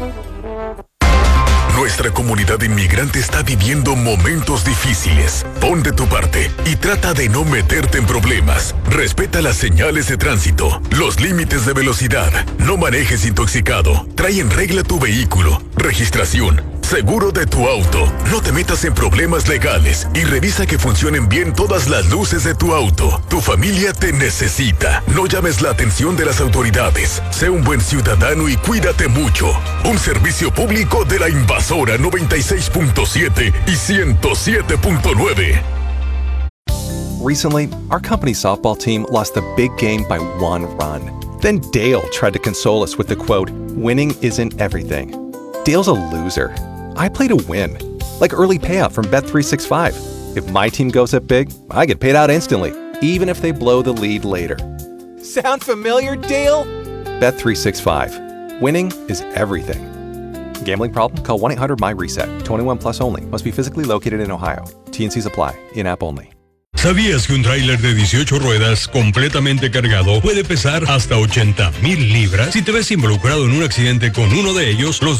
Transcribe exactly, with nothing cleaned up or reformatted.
Nuestra comunidad inmigrante está viviendo momentos difíciles. Pon de tu parte y trata de no meterte en problemas. Respeta las señales de tránsito, los límites de velocidad. No manejes intoxicado. Trae en regla tu vehículo, registración, seguro de tu auto. No te metas en problemas legales y revisa que funcionen bien todas las luces de tu auto. Tu familia te necesita. No llames la atención de las autoridades. Sé un buen ciudadano y cuídate mucho. Un servicio público de la Invasora noventa y seis punto siete y ciento siete punto nueve. Recently, our company's softball team lost the big game by one run. Then Dale tried to console us with the quote, "Winning isn't everything." Dale's a loser. I play to win. Like early payout from Bet three sixty-five. If my team goes up big, I get paid out instantly, even if they blow the lead later. Sound familiar, Dale? Bet three sixty-five. Winning is everything. Gambling problem? Call one eight hundred M Y reset. twenty-one plus only. Must be physically located in Ohio. T N Cs apply. In-app only. ¿Sabías que un tráiler de dieciocho ruedas completamente cargado puede pesar hasta ochenta mil libras? Si te ves involucrado en un accidente con uno de ellos, los